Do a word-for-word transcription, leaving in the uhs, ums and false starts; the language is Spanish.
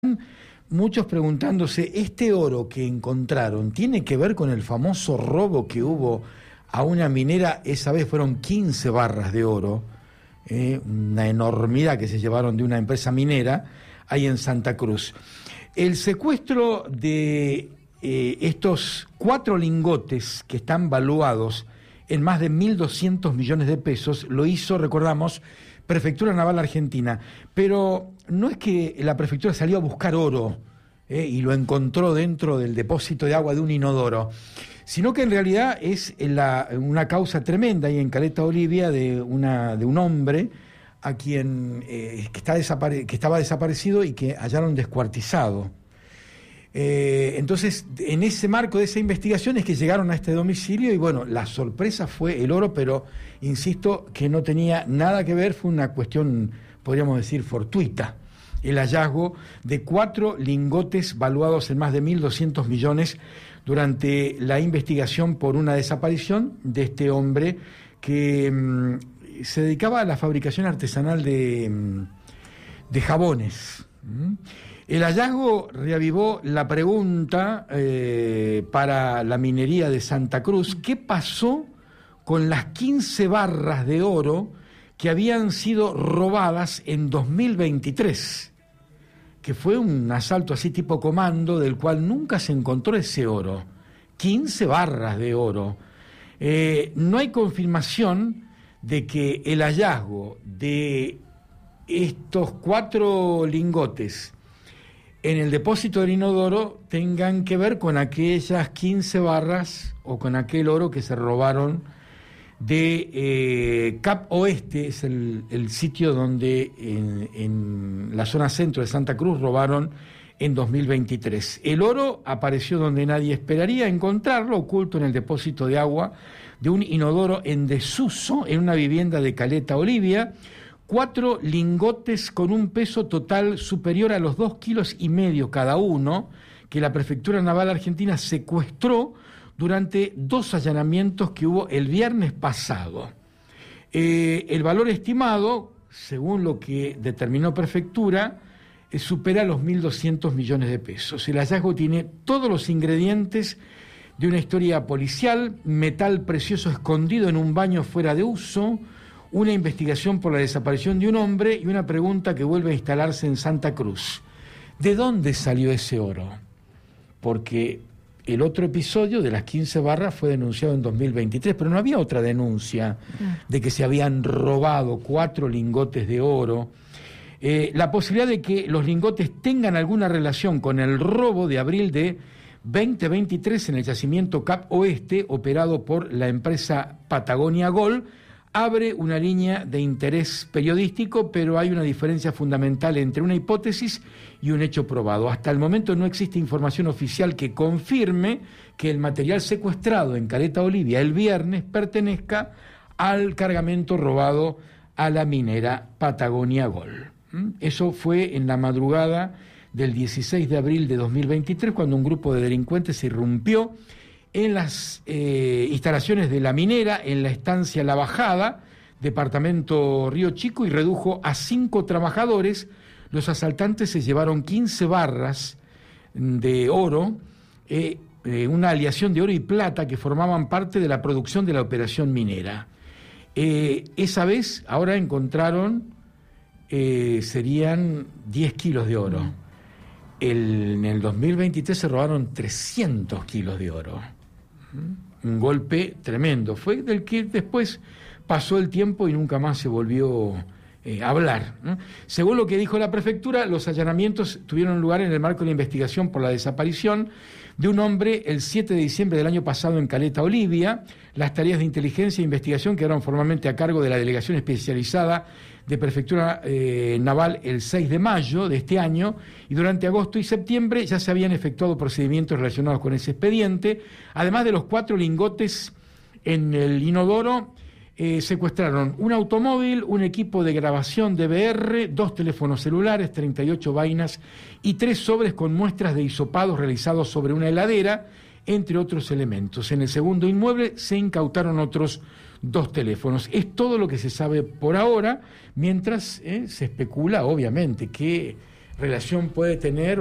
Muchos preguntándose, ¿este oro que encontraron tiene que ver con el famoso robo que hubo a una minera? Esa vez fueron quince barras de oro, eh, una enormidad que se llevaron de una empresa minera ahí en Santa Cruz. El secuestro de eh, estos cuatro lingotes que están valuados en más de mil doscientos millones de pesos lo hizo, recordamos, Prefectura Naval Argentina, pero no es que la prefectura salió a buscar oro eh, y lo encontró dentro del depósito de agua de un inodoro, sino que en realidad es la, una causa tremenda ahí en Caleta Olivia de, una, de un hombre a quien eh, que, está desapare- que estaba desaparecido y que hallaron descuartizado. Eh, entonces, en ese marco de esa investigación es que llegaron a este domicilio y bueno, la sorpresa fue el oro, pero insisto que no tenía nada que ver, fue una cuestión, podríamos decir, fortuita. El hallazgo de cuatro lingotes valuados en más de mil doscientos millones durante la investigación por una desaparición de este hombre que mmm, se dedicaba a la fabricación artesanal de, mmm, de jabones. ¿Mm? El hallazgo reavivó la pregunta eh, para la minería de Santa Cruz: ¿qué pasó con las quince barras de oro que habían sido robadas en dos mil veintitrés? Que fue un asalto así tipo comando del cual nunca se encontró ese oro. quince barras de oro. Eh, no hay confirmación de que el hallazgo de estos cuatro lingotes en el depósito del inodoro tengan que ver con aquellas quince barras o con aquel oro que se robaron de eh, Cap Oeste, es el, el sitio donde en, en la zona centro de Santa Cruz robaron en dos mil veintitrés. El oro apareció donde nadie esperaría encontrarlo, oculto en el depósito de agua de un inodoro en desuso en una vivienda de Caleta Olivia. Cuatro lingotes con un peso total superior a los dos kilos y medio cada uno, que la Prefectura Naval Argentina secuestró durante dos allanamientos que hubo el viernes pasado. Eh, el valor estimado, según lo que determinó Prefectura, eh, supera los mil doscientos millones de pesos. El hallazgo tiene todos los ingredientes de una historia policial: metal precioso escondido en un baño fuera de uso, una investigación por la desaparición de un hombre y una pregunta que vuelve a instalarse en Santa Cruz: ¿de dónde salió ese oro? Porque el otro episodio de las quince barras fue denunciado en dos mil veintitrés, pero no había otra denuncia de que se habían robado cuatro lingotes de oro. Eh, la posibilidad de que los lingotes tengan alguna relación con el robo de abril de veinte veintitrés en el yacimiento Cap Oeste, operado por la empresa Patagonia Gold, abre una línea de interés periodístico, pero hay una diferencia fundamental entre una hipótesis y un hecho probado. Hasta el momento no existe información oficial que confirme que el material secuestrado en Caleta Olivia el viernes pertenezca al cargamento robado a la minera Patagonia Gold. Eso fue en la madrugada del dieciséis de abril de dos mil veintitrés, cuando un grupo de delincuentes irrumpió en las eh, instalaciones de la minera, en la estancia La Bajada, departamento Río Chico, y redujo a cinco trabajadores. Los asaltantes se llevaron quince barras de oro, eh, eh, una aleación de oro y plata que formaban parte de la producción de la operación minera. Eh, esa vez, ahora encontraron, eh, serían diez kilos de oro. El, en el dos mil veintitrés se robaron trescientos kilos de oro. Un golpe tremendo. Fue del que después pasó el tiempo y nunca más se volvió eh, a hablar, ¿no? Según lo que dijo la prefectura, los allanamientos tuvieron lugar en el marco de la investigación por la desaparición de un hombre el siete de diciembre del año pasado en Caleta Olivia. Las tareas de inteligencia e investigación quedaron formalmente a cargo de la Delegación Especializada de Prefectura eh, Naval el seis de mayo de este año, y durante agosto y septiembre ya se habían efectuado procedimientos relacionados con ese expediente. Además de los cuatro lingotes en el inodoro, eh, secuestraron un automóvil, un equipo de grabación D V R, dos teléfonos celulares, treinta y ocho vainas y tres sobres con muestras de hisopados realizados sobre una heladera, entre otros elementos. En el segundo inmueble se incautaron otros dos teléfonos. Es todo lo que se sabe por ahora, mientras eh, se especula, obviamente, que relación puede tener